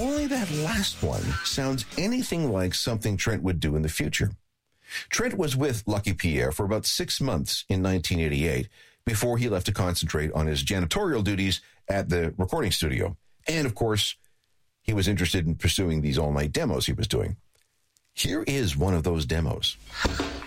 only that last one sounds anything like something Trent would do in the future. Trent was with Lucky Pierre for about 6 months in 1988 before he left to concentrate on his janitorial duties at the recording studio. And, of course, he was interested in pursuing these all-night demos he was doing. Here is one of those demos.